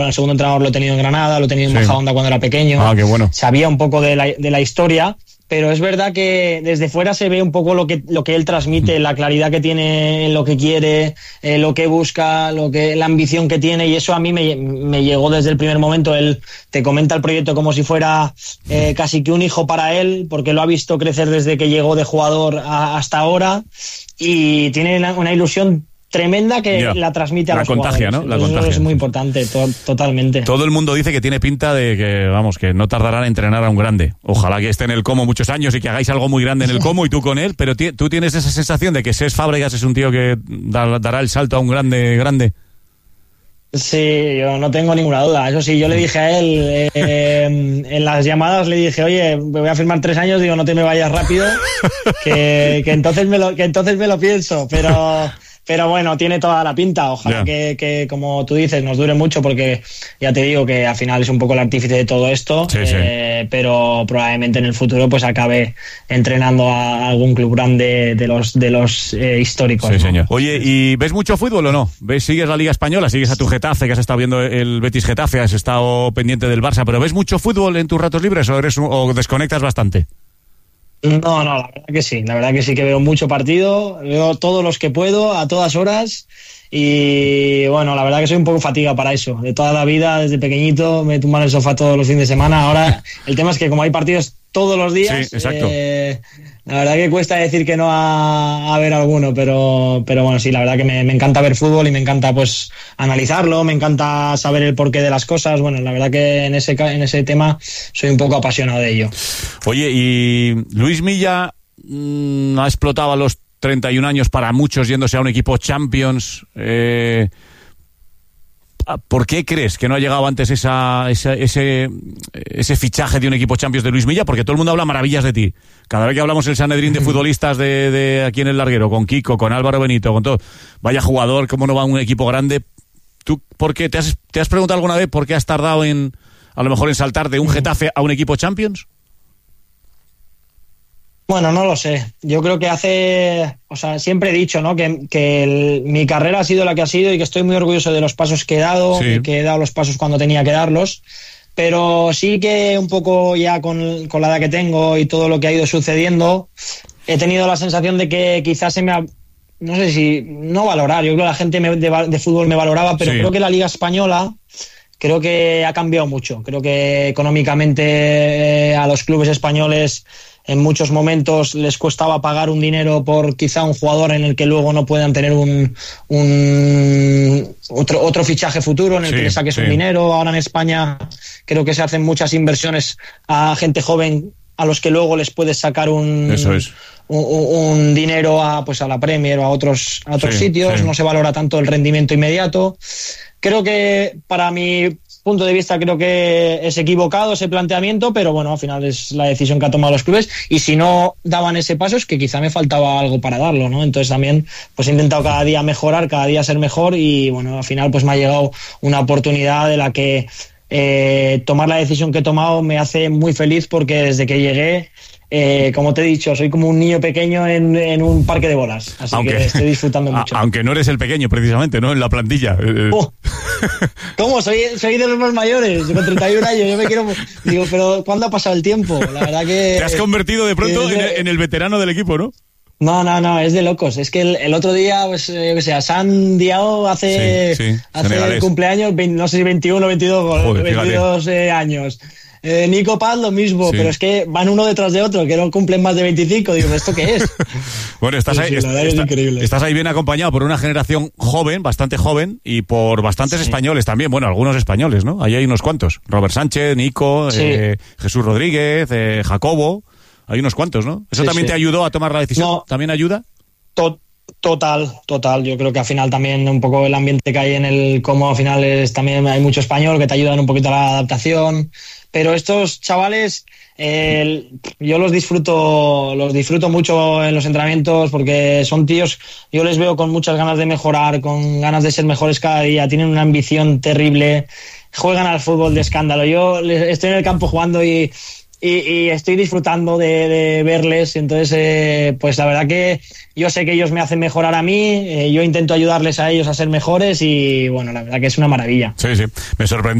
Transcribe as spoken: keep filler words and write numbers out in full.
el segundo entrenador lo he tenido en Granada, lo he tenido en Sí. Majadahonda cuando era pequeño. Ah, qué bueno. Sabía un poco de la, de la historia, pero es verdad que desde fuera se ve un poco lo que, lo que él transmite, la claridad que tiene en lo que quiere, eh, lo que busca, lo que, la ambición que tiene, y eso a mí me, me llegó desde el primer momento. Él te comenta el proyecto como si fuera eh, casi que un hijo para él, porque lo ha visto crecer desde que llegó de jugador a, hasta ahora, y tiene una, una ilusión tremenda que Ya. la transmite a La los contagia, jugadores. ¿no? La Eso contagia. es muy importante, to- totalmente. Todo el mundo dice que tiene pinta de que, vamos, que no tardará en entrenar a un grande. Ojalá que esté en el Como muchos años y que hagáis algo muy grande en el Como y tú con él, pero ti- tú tienes esa sensación de que Cesc Fàbregas es un tío que da- dará el salto a un grande, grande. Sí, yo no tengo ninguna duda. Eso sí, yo le dije a él eh, en las llamadas, le dije, oye, me voy a firmar tres años, digo, no te me vayas rápido, que, que entonces me lo, que entonces me lo pienso, pero... Pero bueno, tiene toda la pinta. Ojalá Ya. que, que, como tú dices, nos dure mucho, porque ya te digo que al final es un poco el artífice de todo esto. Sí, sí. eh, pero probablemente en el futuro pues acabe entrenando a algún club grande de los de los eh, históricos. Sí, ¿no? señor. Oye, ¿y ves mucho fútbol o no? ¿Ves, sigues la Liga Española? ¿Sigues a tu Getafe, que has estado viendo el Betis Getafe, has estado pendiente del Barça, pero ves mucho fútbol en tus ratos libres o, eres un- o desconectas bastante? No, no, la verdad que sí, la verdad que sí que veo mucho partido, veo todos los que puedo, a todas horas, y bueno, la verdad que soy un poco fatiga para eso, de toda la vida, desde pequeñito, me tumbo en el sofá todos los fines de semana. Ahora el tema es que como hay partidos todos los días, Sí, exacto. eh, la verdad que cuesta decir que no a, a ver alguno, pero, pero bueno, sí, la verdad que me, me encanta ver fútbol y me encanta pues analizarlo, me encanta saber el porqué de las cosas. Bueno, la verdad que en ese, ca- en ese tema soy un poco apasionado de ello. Oye, y Luis Milla mmm, ha explotado a los treinta y un años para muchos yéndose a un equipo Champions. Eh, ¿Por qué crees que no ha llegado antes esa, esa, ese, ese fichaje de un equipo Champions de Luis Milla? Porque todo el mundo habla maravillas de ti. Cada vez que hablamos el Sanedrín de futbolistas de, de aquí en el Larguero, con Kiko, con Álvaro Benito, con todo, vaya jugador, cómo no va a un equipo grande. ¿Tú por qué te has, te has preguntado alguna vez por qué has tardado en, a lo mejor, en saltar de un Getafe a un equipo Champions? Bueno, no lo sé. Yo creo que hace, o sea, siempre he dicho, ¿no? Que, que el- mi carrera ha sido la que ha sido y que estoy muy orgulloso de los pasos que he dado, Sí. y que he dado los pasos cuando tenía que darlos. Pero sí que un poco ya con, con la edad que tengo y todo lo que ha ido sucediendo, he tenido la sensación de que quizás se me ha, no sé si, no valorar, yo creo que la gente me- de, va- de fútbol me valoraba, pero Sí. creo que la Liga Española creo que ha cambiado mucho. Creo que económicamente eh, a los clubes españoles en muchos momentos les costaba pagar un dinero por quizá un jugador en el que luego no puedan tener un, un otro, otro fichaje futuro en el Sí, que le saques sí. un dinero. Ahora en España creo que se hacen muchas inversiones a gente joven a los que luego les puedes sacar un, Eso es. un, un dinero a, pues a la Premier o a otros, a otros Sí, sitios. sí. No se valora tanto el rendimiento inmediato. Creo que, para mi punto de vista, creo que es equivocado ese planteamiento, pero bueno, al final es la decisión que han tomado los clubes, y si no daban ese paso es que quizá me faltaba algo para darlo, ¿no? Entonces también pues he intentado cada día mejorar, cada día ser mejor, y bueno, al final pues me ha llegado una oportunidad de la que eh, tomar la decisión que he tomado me hace muy feliz, porque desde que llegué, Eh, como te he dicho, soy como un niño pequeño en, en un parque de bolas, así Aunque- que estoy disfrutando mucho. A- aunque no eres el pequeño, precisamente, ¿no? En la plantilla. Eh, Oh, ¿Cómo? Soy, soy de los más mayores, con treinta y un años, yo me quiero... Digo, pero ¿cuándo ha pasado el tiempo? La verdad que... Te has convertido de pronto eh, en, el- en el veterano del equipo, ¿no? No, no, no, es de locos. Es que el, el otro día, pues, eh, yo que sé, a San Diao hace, Sí, sí, hace senegalés. cumpleaños, veinte no sé si veintiuno, veintidós, Joder, fíjate. veintidós eh, años. Eh, Nico Paz lo mismo, Sí. pero es que van uno detrás de otro, que no cumplen más de veinticinco. Digo, ¿esto qué es? Bueno, estás, Sí, ahí, sí, la est- verdad que es está- increíble. estás ahí bien acompañado por una generación joven, bastante joven, y por bastantes Sí. españoles también. Bueno, algunos españoles, ¿no? Ahí hay unos cuantos. Robert Sánchez, Nico, Sí. eh, Jesús Rodríguez, eh, Jacobo. Hay unos cuantos, ¿no? ¿Eso Sí, también sí. te ayudó a tomar la decisión? No. ¿También ayuda? To- Total, total. Yo creo que al final también un poco el ambiente que hay en el como al final es, también hay mucho español que te ayudan un poquito a la adaptación. Pero estos chavales, eh, yo los disfruto, los disfruto mucho en los entrenamientos, porque son tíos, yo les veo con muchas ganas de mejorar, con ganas de ser mejores cada día, tienen una ambición terrible, juegan al fútbol de escándalo. Yo les- estoy en el campo jugando y y, y estoy disfrutando de, de verles. Entonces, eh, pues la verdad que yo sé que ellos me hacen mejorar a mí, eh, yo intento ayudarles a ellos a ser mejores y bueno, la verdad que es una maravilla. Sí, sí, me sorprendió.